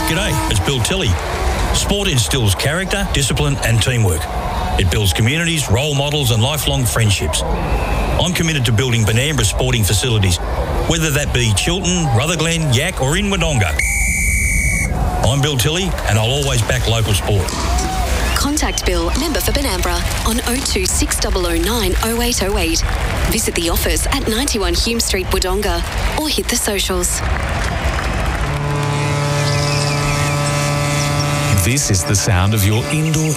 G'day, it's Bill Tilley. Sport instills character, discipline and teamwork. It builds communities, role models and lifelong friendships. I'm committed to building Benambra sporting facilities, whether that be Chiltern, Rutherglen, Yak or in Wodonga. I'm Bill Tilley and I'll always back local sport. Contact Bill, member for Benambra, on 02 6009 0808. Visit the office at 91 Hume Street, Wodonga, or hit the socials. This is the sound of your indoor